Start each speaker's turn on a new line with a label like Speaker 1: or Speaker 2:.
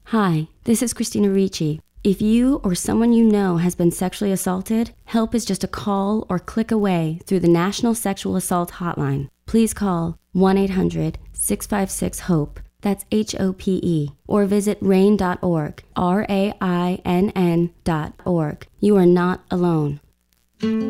Speaker 1: Hi, this is Christina Ricci. If you or someone you know has been sexually assaulted, help is just a call or click away through the National Sexual Assault Hotline. Please call 1-800-656-HOPE, that's HOPE, or visit RAINN.org, RAINN.org. You are not alone.